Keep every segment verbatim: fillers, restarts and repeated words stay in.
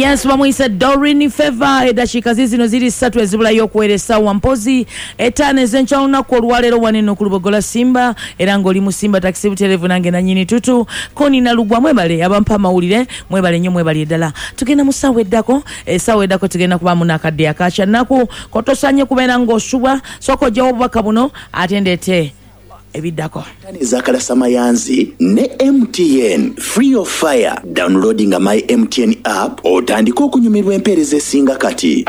Yes, bamuyise Doreen Favor edashika zino ziri ssatu ezibula y'okuweeresa wampozi etaano ez'enkyawunaku olwaleero waneno ku Lubogola Simba era ng'oli mu Simba taxi butereevu nange nannyini tutu koni na lugwa mwebale abampa amawulire mwebale nnyo mwebale eddala tugenda mu ssaawa eddako essaawa eddako tugenda kubaamu n'akadde akakya nnaku kotosanye kubeera ng'osubwa sooka ojjawo obubaka buno ate ndeete ebiddako Zakala Samayanzi ne M T N free of fire downloading my M T N app otandika okunyumirwa empeereza esinga kati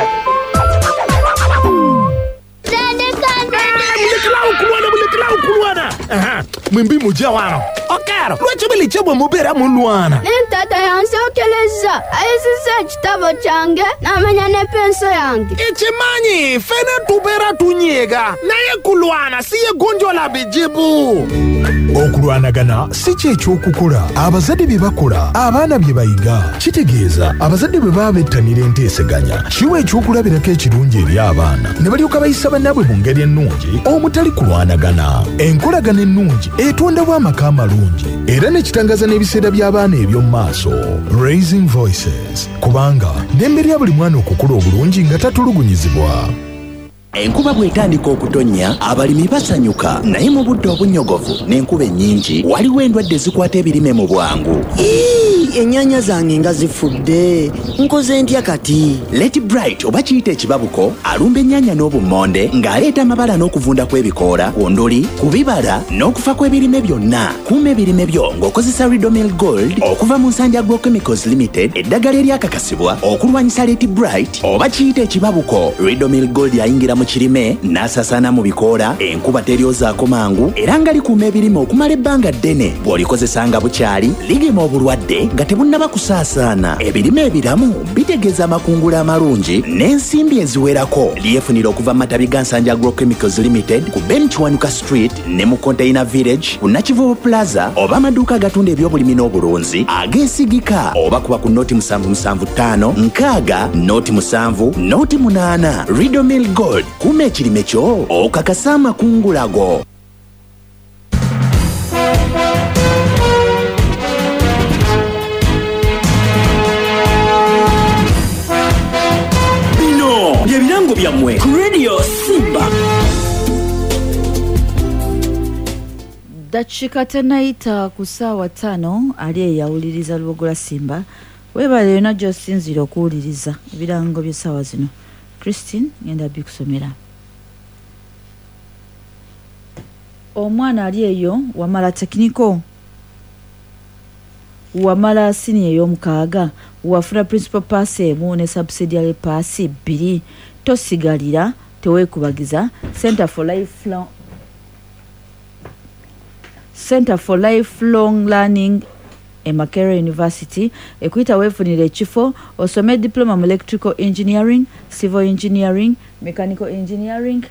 Mwimbi mujia wano Okaro, lwachibili chebwe mubera muluana Nintata yansi okeleza Aisise chitabo change na menya ne penso yangi Ichimanyi, fene tubera tunyega Naye kuluana, siye gonjo la bijibu Okulwanagana si ky'ekyokukula abazadde bye bakola abaana bye bayiga kitegeeza abazadde bwe baabettanira enteeseganya kiwa ekyokulabirako ekirungi eri abaana ne balyoka bayisa bannaabwe mu ngeri ennungi omutali kulwanagana enkolagana ennungi etondebwa amaka amalungi era ne kitangaza n'ebiseera by'abaana eby'omu maaso Raising Voices kubanga n'emmere ya buli mwana okukula obulungi nga tatulugunyizibwa. Enkuba bwetandika okutonya abalimi basanyuka naye mu budde obunyogovu n'enkuba ennyingi waliwo endwadde zikwata ebirime mu bwangu. Ennyanya zange nga zifudde nkoze ntya kati Let Bright oba kiyita ekibabuko alumba ennyanya n'obummonde ng'aleeta amabala n'okuvunda kw'ebikoola ku nduli ku bibala n'okufa kw'ebirime byonna. Kuuma ebirime byo ng'okozesa Ridomil Gold okuva mu nsanja Agrochemicals Limited eddagala eryakakasibwa okulwanyisa Let Bright oba kiyita ekibabuko. Ridomil Gold yayingira mu kirime n'asasana mu bikoola enkuba teryozaako mangu era nga likuuma ebirime okumala ebbanga ddene bw'olikozesa nga bukyali ligema obulwadde nga tebunnaba kusaasaana. Ebirime ebiramu bitegeeza amakungula amalungi n'ensimbi eziwerako. Lyefunira okuva mu matabi ga Nsanja Agrochemicals Limited ku Ben Kiwanuka Street ne mu Container Village ku Nakivubo Plaza oba amaduuka agatunda ebyobulimi n'obulunzi ageesigika oba kuba ku noti musanvu musanvu ttaano nkaaga noti musanvu noti munaana. Ridomil Gold kuuma ekirime kyo okakasa amakungula go. Bino bye birango byammwe ku Radio Simba. Dakika tenayita ku ssaawa ttaano ali eyawuliriza Lubogola Simba weebale yonna gy'osinzira okuwuliriza ebirango by'essaawa zino. Christine ngenda bikusomera. Omwana ali eyo wamala tekiniko wamala siniya ey'omukaaga wafuna principal pass emu ne subsidiary pass bbiri tosigalira teweekubagiza Center for Lifelong Center for Lifelong Learning e Makerere University ekuyita weefunira ekifo osome diploma mu electrical engineering, civil engineering, mechanical engineering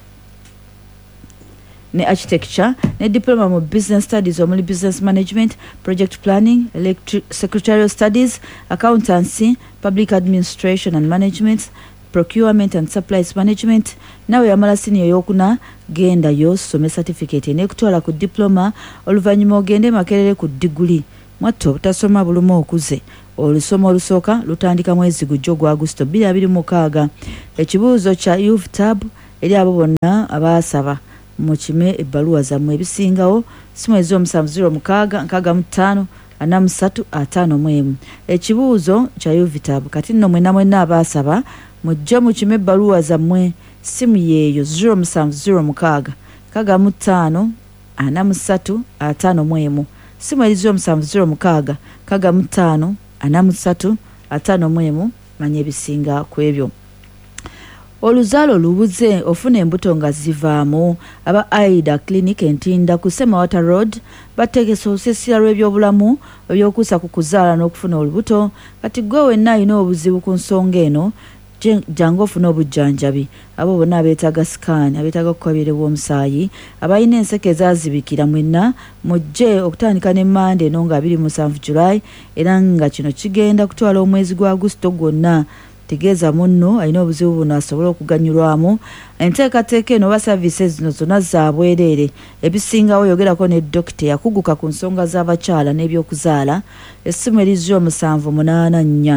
ne architecture ne diploma mu business studies omuli business management, project planning, electric secretarial studies, accountancy, public administration and management, procurement and supplies management. Nawe yamala senior yokuna genda yo some certificate ne kutwala ku diploma oluvannyuma ogende Makerere ku degree. Mwatto butasoma bulumu okuze olusoma olusooka lutandika mwezi gujjo gwa Agusto bbiri abiri mu mukaaga. Ekibuuzo kya U V T A B eri abo bonna abaasaba mu kime ebbaluwa zammwe ebisingawo si mwezi omusanvu ziro mukaaga nkaaga mu ttaano ana mu ssatu ataano mu emu. Ekibuuzo kya U V T A B kati nno mwena mwena abaasaba mujje mu kime ebbaluwa zammwe simu yeeyo ziro musanvu ziro mukaaga nkaaga mu ttaano ana mu ssatu ataano mu emu. Simu elizo musanvu ziro mukaaga kaga mutaano ana musatu ataano mu emu manya ebisinga ku ebyo. Oluzaalo lubuze ofuna embuto nga zivaamu. Aba Aida Clinic entinda ku Semawata Road bategesa osesira lw'ebyobulamu ebyokuusa ku kuzaala n'okufuna olubuto kati gwe wenna alina obuzibu ku nsonga eno jangu ofuna obujjanjabi. Abo bonna abeetaaga sikaani abeetaaga okukabira w'omusaayi abalina enseke ezaazibikira mwenna mujje okutandika ne Mande eno nga abiri mu musanvu Julayi era nga kino kigenda kutwala omwezi gwa Agusto gwonna. Tegeeza munno alina obuzibu buno asobola okuganyulwamu. Enteekateeka eno oba services zino zonna za bwereere ebisingawo yogerako ne dokita yakuguka ku nsonga z'abakyala n'ebyokuzaala. Essimu erizyo musanvu munaana nnya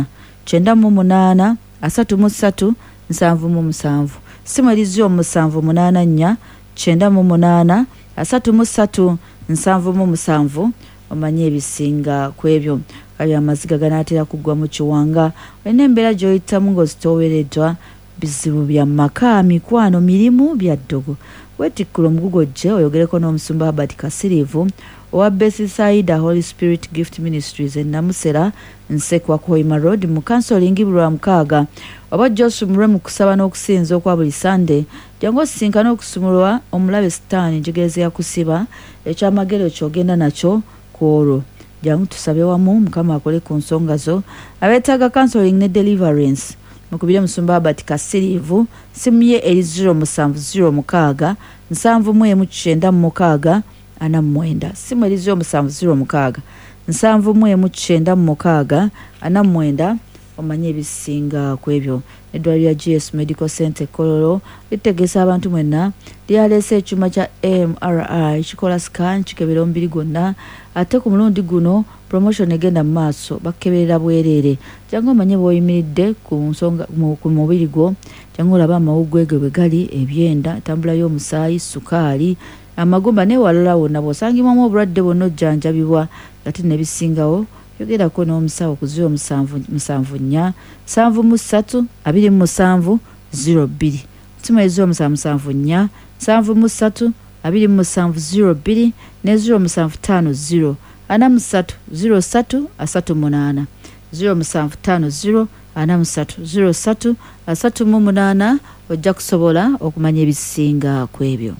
kyenda mu munaana asatu mu ssatu nsanvu mu musanvu. Simu erizo musanvu munaana nnya kyenda mu munaana asatu mu ssatu nsanvu mu musanvu. Omanye ebisinga kwebyo kali amaziga ganaatera kugwa mu kiwanga. Olina embeera gy'oyitamu ng'ozitoowereddwa bizibu bya maka, mikwano, mirimu bya ddogo. Wetikkula omugugojje oyogereko n'omusumba Herbert Kasirivu owa Bethsaida Holy Spirit Gift Ministries e Namusera Nsekwa Koima Road mu kansolingi bulwa mukaaga. Oba Joseph Murwe mu kusaba n'okusinza okwa buli Sunday jangu osisinkana okusumulwa omulabe Sitaani njegeze ya kusiba ekyamagero kyogenda nakyo kwolwo. Jangu tusabe wamu Mukama akole ku nsonga zo. Abeetaaga counseling ne deliverance mukubire musumba Herbert Kasirivu simu ye eri zero musanvu zero mukaaga nsanvu mu emu kyenda mu mukaaga ana mwenda. Simu eri zero musanvu zero mukaaga nsanvu mu emu kyenda mu mukaaga ana mwenda. Omanye ebisinga kwebyo. Eddwaliro lya G S Medical Center Kololo litegesa abantu mwenna lyaleese ekyuma kya M R I kikola scan kikebera omubiri gwonna ate ku mulundi guno promotion egenda mu maaso bakeberera bwereere. Jangu omanye bw'oyimiridde ku nsonga ku mubiri gwo. Jangu olaba amawuggwe bwe gali, ebyenda, entambula y'omusaayi, sukaali, amagumba n'ewalala wonna bw'osangibwamu obulwadde bwonna ojjanjabibwa ate ne bisingawo. Yogerako n'omusawo ku ziro musanvu musanvu nnya nsanvu mu ssatu abiri mu musanvu ziro bbiri. Simu eziro musanvu musanvu nnya nsanvu mu ssatu abiri mu musanvu ziro bbiri ne ziro musanvu ttaano ziro ana mu ssatu ziro ssatu asatu munaana. Ziro musanvu ttaano ziro ana mu ssatu ziro ssatu asatu mu munaana. Ojja kusobola okumanya ebisinga kwebyo.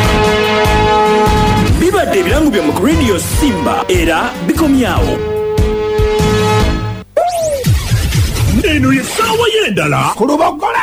Bibadde ebirango bya mu Radio Simba era bikomyawo. Eno ye ssaawa y'endala ku Lubaga